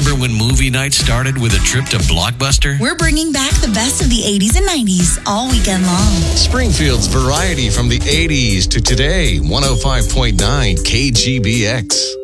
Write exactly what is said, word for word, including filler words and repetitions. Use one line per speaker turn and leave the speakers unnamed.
Remember when movie night started with a trip to Blockbuster?
We're bringing back the best of the eighties and nineties all weekend long.
Springfield's variety from the eighties to today. one oh five point nine K G B X.